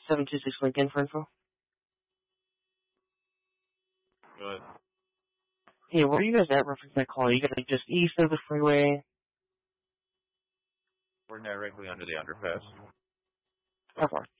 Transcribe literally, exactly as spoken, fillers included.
seven two six Lincoln for info. Good. Hey, where are you guys at reference my call? You guys like just east of the freeway? We're directly under the underpass. How far?